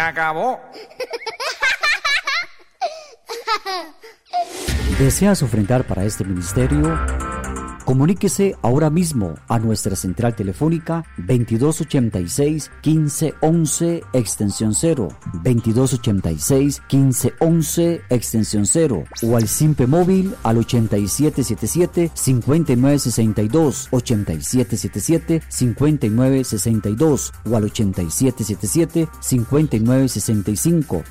acabó. ¿Deseas ofrendar para este ministerio? Comuníquese ahora mismo a nuestra central telefónica 2286-1511 extensión 0, 2286-1511 extensión 0 o al simple móvil al 8777-5962, 8777-5962 o al 8777-5965,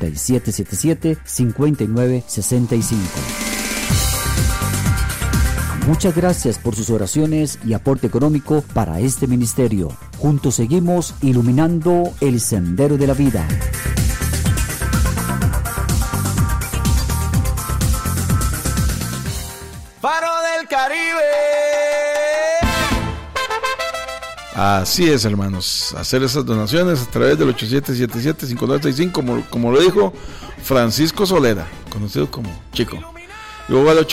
8777-5965. Muchas gracias por sus oraciones y aporte económico para este ministerio. Juntos seguimos iluminando el sendero de la vida. Faro del Caribe. Así es, hermanos, hacer esas donaciones a través del 8777-5965, como lo dijo Francisco Solera, conocido como Chico. Luego al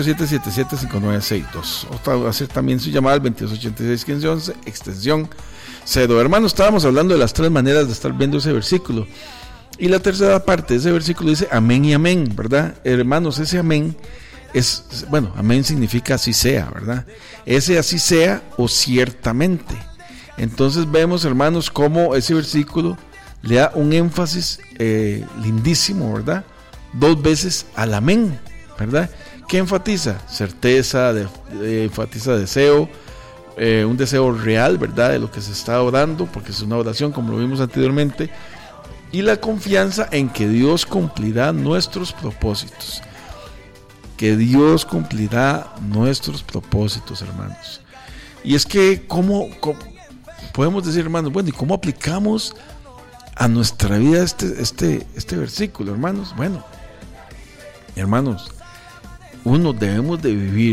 8777-5962. O hacer también su llamada al 2286-1511, extensión 0. Hermanos, estábamos hablando de las tres maneras de estar viendo ese versículo. Y la tercera parte de ese versículo dice amén y amén, ¿verdad? Hermanos, ese amén es, bueno, amén significa así sea, ¿verdad? Ese así sea o ciertamente. Entonces vemos, hermanos, cómo ese versículo le da un énfasis lindísimo, ¿verdad? Dos veces al amén, ¿verdad? ¿Qué enfatiza? Certeza, enfatiza deseo, un deseo real, ¿verdad? De lo que se está orando, porque es una oración, como lo vimos anteriormente, y la confianza en que Dios cumplirá nuestros propósitos. Que Dios cumplirá nuestros propósitos, hermanos. Y es que, ¿cómo podemos decir, hermanos? Bueno, ¿y cómo aplicamos a nuestra vida este versículo, hermanos? Bueno, hermanos, debemos de vivir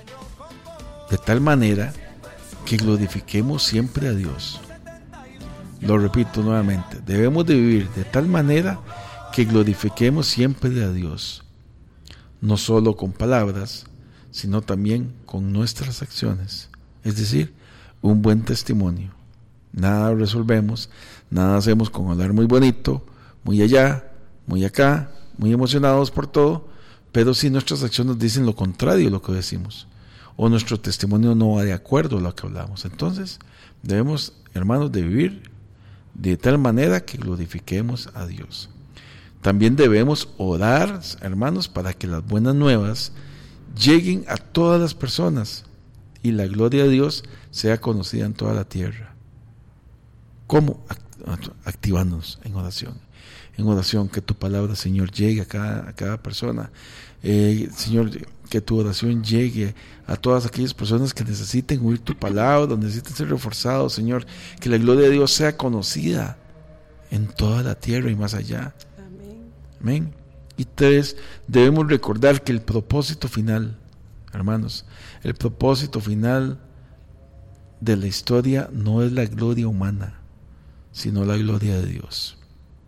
de tal manera que glorifiquemos siempre a Dios. Lo repito nuevamente, debemos de vivir de tal manera que glorifiquemos siempre a Dios, no solo con palabras, sino también con nuestras acciones, es decir, un buen testimonio. Nada resolvemos, nada hacemos con hablar muy bonito, muy allá, muy acá, muy emocionados por todo, pero si nuestras acciones dicen lo contrario de lo que decimos, o nuestro testimonio no va de acuerdo a lo que hablamos, entonces debemos, hermanos, de vivir de tal manera que glorifiquemos a Dios. También debemos orar, hermanos, para que las buenas nuevas lleguen a todas las personas y la gloria de Dios sea conocida en toda la tierra. ¿Cómo? Activándonos en oración. En oración, que tu palabra, Señor, llegue a cada persona. Señor, que tu oración llegue a todas aquellas personas que necesiten oír tu palabra, necesiten ser reforzados, Señor. Que la gloria de Dios sea conocida en toda la tierra y más allá. Amén. Amén. Y 3, debemos recordar que el propósito final, hermanos, el propósito final de la historia no es la gloria humana, sino la gloria de Dios.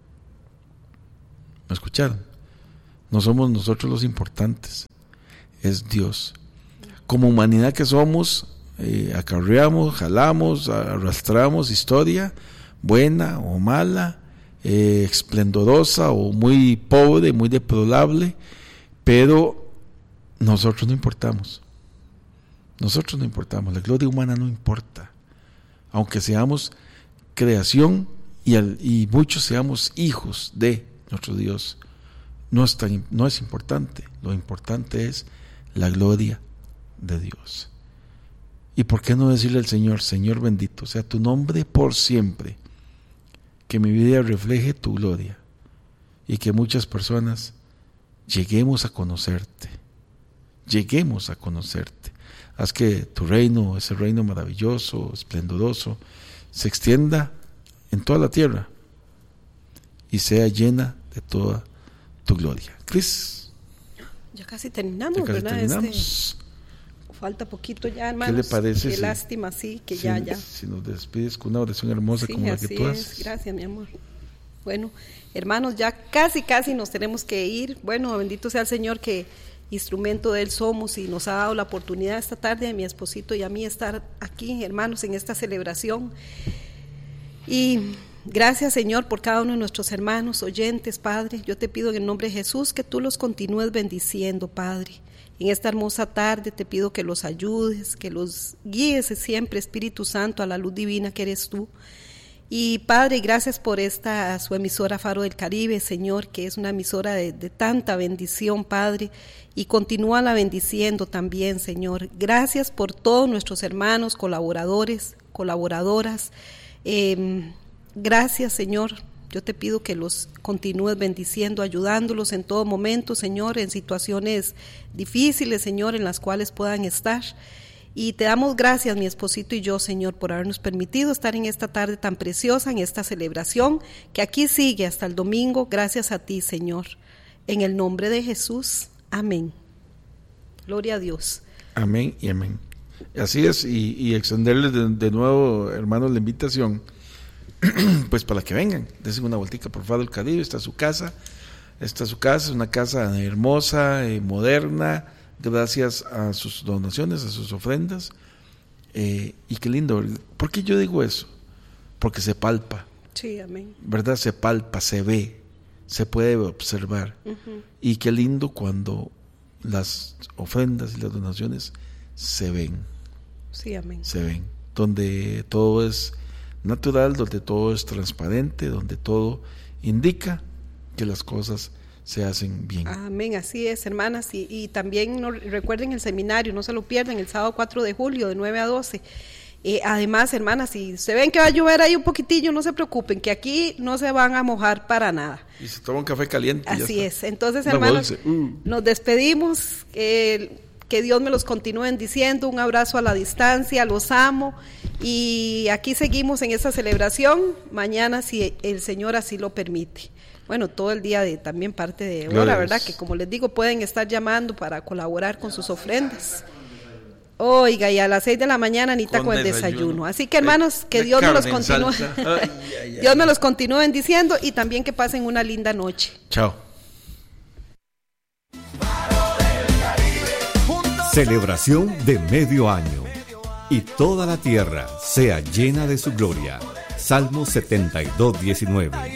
¿Me escucharon? No somos nosotros los importantes, es Dios. Como humanidad que somos, acarreamos, jalamos, arrastramos historia, buena o mala, esplendorosa o muy pobre, muy deplorable, pero nosotros no importamos. Nosotros no importamos, la gloria humana no importa. Aunque seamos creación y muchos seamos hijos de nuestro Dios, no es importante. Lo importante es la gloria de Dios. ¿Y por qué no decirle al Señor, Señor bendito sea tu nombre por siempre, que mi vida refleje tu gloria y que muchas personas lleguemos a conocerte, haz que tu reino, ese reino maravilloso, esplendoroso, se extienda en toda la tierra y sea llena de toda tu gloria. Cris, ya casi terminamos, ¿verdad? Falta poquito ya, hermanos. ¿Qué le parece? Qué lástima, sí, que ya. Si nos despides con una oración hermosa, sí, como la que tú haces. Gracias, mi amor. Bueno, hermanos, ya casi nos tenemos que ir. Bueno, bendito sea el Señor, que instrumento de Él somos y nos ha dado la oportunidad esta tarde a mi esposito y a mí estar aquí, hermanos, en esta celebración. Y Gracias, Señor, por cada uno de nuestros hermanos, oyentes, Padre. Yo te pido en el nombre de Jesús que tú los continúes bendiciendo, Padre. En esta hermosa tarde te pido que los ayudes, que los guíes siempre, Espíritu Santo, a la luz divina que eres tú. Y Padre, gracias por su emisora Faro del Caribe, Señor, que es una emisora de tanta bendición, Padre, y continúa la bendiciendo también, Señor. Gracias por todos nuestros hermanos, colaboradores, colaboradoras. Gracias, Señor. Yo te pido que los continúes bendiciendo, ayudándolos en todo momento, Señor, en situaciones difíciles, Señor, en las cuales puedan estar. Y te damos gracias, mi esposito y yo, Señor, por habernos permitido estar en esta tarde tan preciosa, en esta celebración, que aquí sigue hasta el domingo. Gracias a ti, Señor. En el nombre de Jesús. Amén. Gloria a Dios. Amén y amén. Así es, y extenderles de nuevo, hermanos, la invitación, pues para que vengan, desen una vueltica por Faro del Caribe. Está su casa, es una casa hermosa, moderna, gracias a sus donaciones, a sus ofrendas, y qué lindo. ¿Por qué yo digo eso? Porque se palpa. Sí, amén. ¿Verdad? Se palpa, se ve, se puede observar. Uh-huh. Y qué lindo cuando las ofrendas y las donaciones se ven. Sí, amén. Se ven, donde todo es natural, donde todo es transparente, donde todo indica que las cosas se hacen bien. Amén, así es, hermanas, y también recuerden el seminario, no se lo pierdan, el sábado 4 de julio de 9 a 12. Además, hermanas, si se ven que va a llover ahí un poquitillo, no se preocupen, que aquí no se van a mojar para nada. Y se toma un café caliente. Así es. Entonces, hermanos, nos despedimos, que Dios me los continúe bendiciendo, un abrazo a la distancia, los amo, y aquí seguimos en esta celebración, mañana si el Señor así lo permite. Bueno, todo el día también parte de hora, ¿verdad? Que como les digo, pueden estar llamando para colaborar con sus ofrendas. Oiga, y a las 6 de la mañana Anita con el desayuno. Así que, hermanos, que Dios me los continúe. Dios me los continúe bendiciendo y también que pasen una linda noche. Chao. Celebración de medio año. Y toda la tierra sea llena de su gloria. Salmo 72:19.